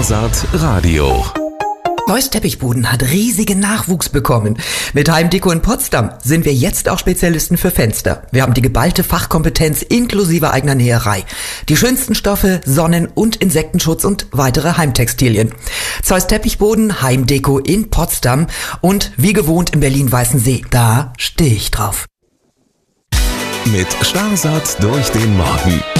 Sparsat Radio. Neues Teppichboden hat riesigen Nachwuchs bekommen. Mit Heimdeko in Potsdam sind wir jetzt auch Spezialisten für Fenster. Wir haben die geballte Fachkompetenz inklusive eigener Näherei. Die schönsten Stoffe, Sonnen- und Insektenschutz und weitere Heimtextilien. Zeus Teppichboden, Heimdeko in Potsdam und wie gewohnt in Berlin-Weißensee. Da stehe ich drauf. Mit Sparsat durch den Morgen.